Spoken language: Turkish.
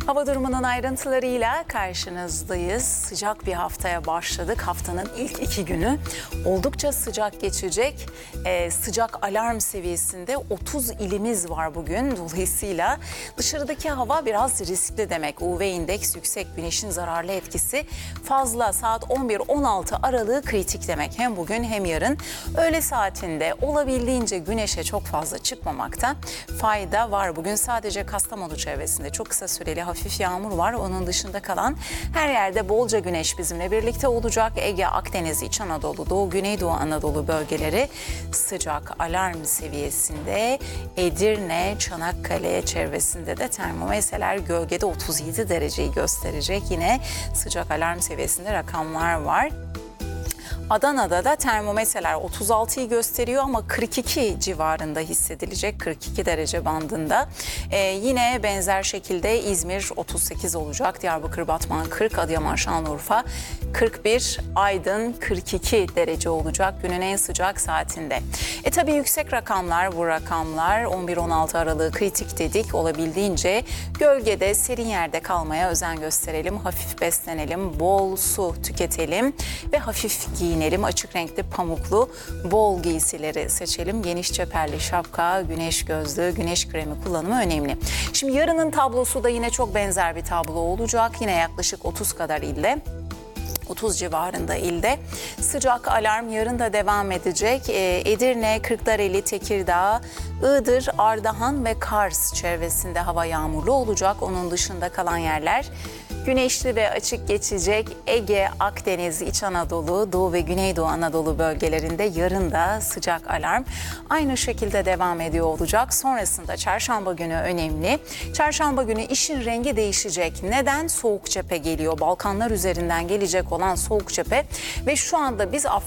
Hava durumunun ayrıntılarıyla karşınızdayız. Sıcak bir haftaya başladık. Haftanın ilk 2 günü oldukça sıcak geçecek. Sıcak alarm seviyesinde 30 ilimiz var bugün. Dolayısıyla dışarıdaki hava biraz riskli demek. UV indeks yüksek, güneşin zararlı etkisi fazla. Saat 11-16 aralığı kritik demek. Hem bugün hem yarın. Öğle saatinde olabildiğince güneşe çok fazla çıkmamakta fayda var. Bugün sadece Kastamonu çevresinde çok kısa süreli hafif yağmur var. Onun dışında kalan her yerde bolca güneş bizimle birlikte olacak. Ege, Akdeniz, İç Anadolu, Doğu, Güneydoğu Anadolu bölgeleri sıcak alarm seviyesinde. Edirne, Çanakkale çevresinde de termometreler gölgede 37 dereceyi gösterecek. Yine sıcak alarm seviyesinde rakamlar var. Adana'da da termometreler 36'yı gösteriyor ama 42 civarında hissedilecek, 42 derece bandında. Yine benzer şekilde İzmir 38 olacak, Diyarbakır, Batman 40, Adıyaman, Şanlıurfa 41, Aydın 42 derece olacak günün en sıcak saatinde. Tabii yüksek rakamlar bu rakamlar. 11-16 aralığı kritik dedik. Olabildiğince gölgede, serin yerde kalmaya özen gösterelim. Hafif beslenelim, bol su tüketelim ve hafif giyinelim. Açık renkli pamuklu bol giysileri seçelim. Geniş çeperli şapka, güneş gözlüğü, güneş kremi kullanımı önemli. Şimdi yarının tablosu da yine çok benzer bir tablo olacak. Yine yaklaşık 30 kadar ilde. 30 civarında ilde sıcak alarm yarın da devam edecek. Edirne, Kırklareli, Tekirdağ, Iğdır, Ardahan ve Kars çevresinde hava yağmurlu olacak. Onun dışında kalan yerler güneşli ve açık geçecek. Ege, Akdeniz, İç Anadolu, Doğu ve Güneydoğu Anadolu bölgelerinde yarın da sıcak alarm aynı şekilde devam ediyor olacak. Sonrasında çarşamba günü önemli. Çarşamba günü işin rengi değişecek. Neden? Soğuk cephe geliyor. Balkanlar üzerinden gelecek olan soğuk cephe ve şu anda biz